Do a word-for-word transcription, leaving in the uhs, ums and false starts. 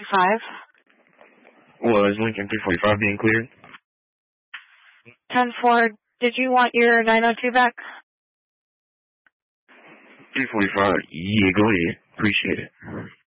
Five. Was Lincoln three forty-five being cleared? Ten four. Did you want your nine oh two back? three forty-five. Yeah, go ahead. Appreciate it.